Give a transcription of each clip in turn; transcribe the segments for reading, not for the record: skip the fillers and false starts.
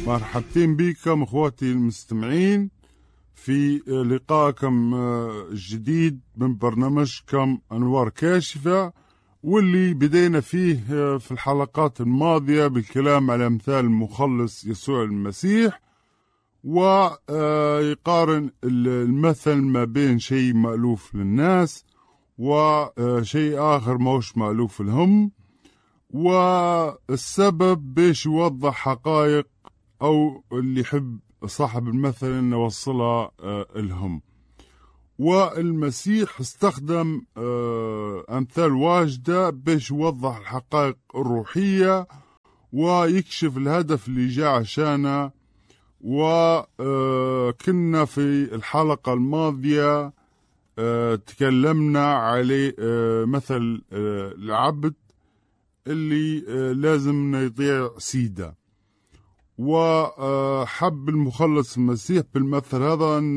مرحبتين بكم اخواتي المستمعين في لقائكم الجديد من برنامجكم أنوار كاشفة، واللي بدينا فيه في الحلقات الماضية بالكلام على أمثال المخلص يسوع المسيح، ويقارن المثل ما بين شيء مألوف للناس وشيء آخر موش مألوف لهم، والسبب باش يوضح حقائق أو اللي يحب صاحب المثل إنه وصلها لهم. والمسيح استخدم أمثال واجدة باش يوضح الحقائق الروحية ويكشف الهدف اللي جاء عشانه. وكنا في الحلقة الماضية تكلمنا على مثل العبد اللي لازم يطيع سيده، وحب المخلص المسيح بالمثل هذا أن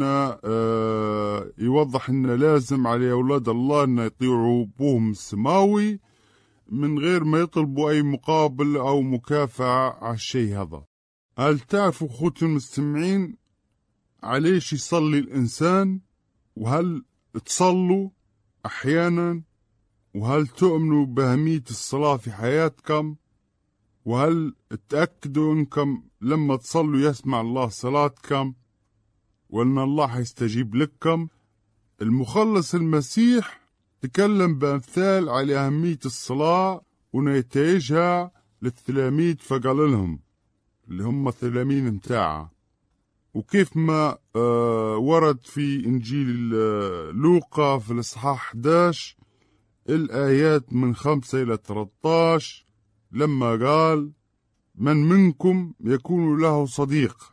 يوضح أن لازم على أولاد الله أن يطيعوا أبوهم السماوي من غير ما يطلبوا أي مقابل أو مكافأة على الشيء هذا. هل تعرفوا أخوتي المستمعين عليش يصلي الإنسان؟ وهل تصلوا أحيانا؟ وهل تؤمنوا بأهمية الصلاة في حياتكم؟ وهل تأكدوا أنكم لما تصلوا يسمع الله صلاتكم وأن الله يستجيب لكم؟ المخلص المسيح تكلم بأمثال على أهمية الصلاة ونتائجها للتلاميذ، فقال لهم اللي هم التلاميذ متاعه، وكيف ما ورد في إنجيل لوقا في الإصحاح 11 الآيات من 5 إلى 13 لما قال: من منكم يكون له صديق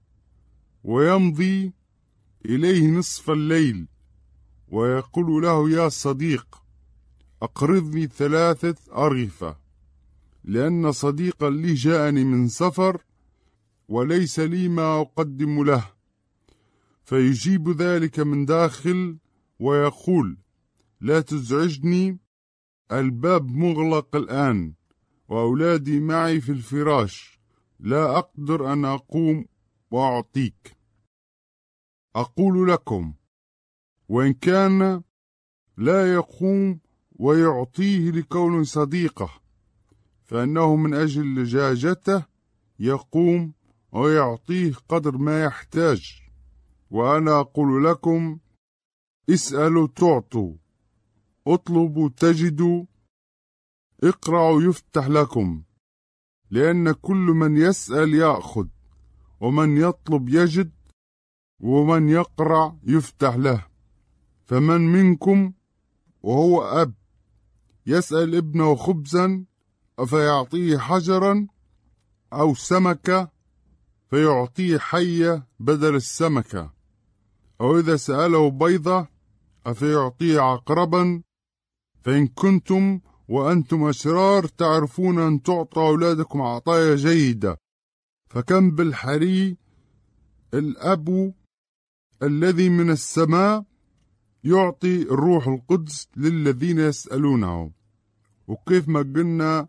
ويمضي إليه نصف الليل ويقول له: يا صديق أقرضني 3 أرغفة، لأن صديقا لي جاءني من سفر وليس لي ما أقدم له. فيجيب ذلك من داخل ويقول: لا تزعجني، الباب مغلق الآن وأولادي معي في الفراش، لا أقدر أن أقوم وأعطيك. أقول لكم وإن كان لا يقوم ويعطيه لكون صديقه، فإنه من أجل لجاجته يقوم ويعطيه قدر ما يحتاج. وأنا أقول لكم: اسألوا تعطوا، اطلبوا تجدوا، اقرعوا يفتح لكم، لأن كل من يسأل يأخذ، ومن يطلب يجد، ومن يقرع يفتح له. فمن منكم وهو أب يسأل ابنه خبزا أفيعطيه حجرا، أو سمكة فيعطيه حية بدل السمكة؟ أو إذا سأله بيضة أفيعطيه عقربا؟ فإن كنتم وأنتم أشرار تعرفون أن تعطوا أولادكم عطايا جيدة، فكم بالحري الأب الذي من السماء يعطي الروح القدس للذين يسألونه. وكيف ما قلنا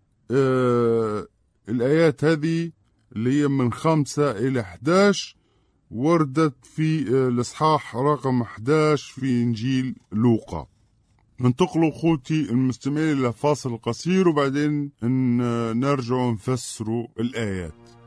الآيات هذه اللي هي من 5 إلى 11 وردت في الإصحاح رقم 11 في إنجيل لوقا. ننتقلوا أخوتي المستمعين إلى فاصل قصير وبعدين نرجع نفسروا الآيات.